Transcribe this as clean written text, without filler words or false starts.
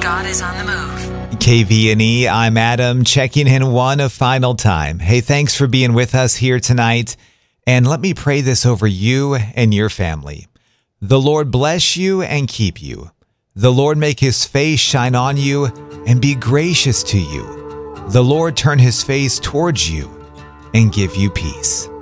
God is on the move. KVNE, I'm Adam, checking in one final time. Hey, thanks for being with us here tonight. And let me pray this over you and your family. The Lord bless you and keep you. The Lord make his face shine on you and be gracious to you. The Lord turn his face towards you and give you peace.